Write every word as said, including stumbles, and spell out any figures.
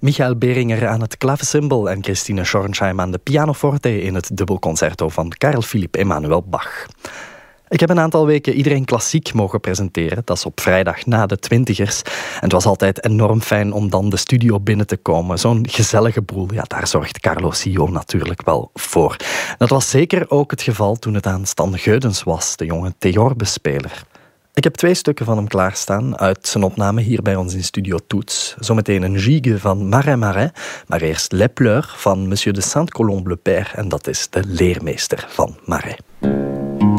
Michael Beringer aan het klavecimbal en Christine Schornsheim aan de pianoforte in het dubbelconcerto van Carl Philipp Emanuel Bach. Ik heb een aantal weken Iedereen Klassiek mogen presenteren. Dat is op vrijdag na de twintigers. En het was altijd enorm fijn om dan de studio binnen te komen. Zo'n gezellige boel, ja, daar zorgt Carlo Sio natuurlijk wel voor. Dat was zeker ook het geval toen het aan Stan Geudens was, de jonge theorbespeler. Ik heb twee stukken van hem klaarstaan uit zijn opname hier bij ons in Studio Toets. Zometeen een gigue van Marais Marais, maar eerst Les Pleurs van Monsieur de Saint-Colombe le Père. En dat is de leermeester van Marais.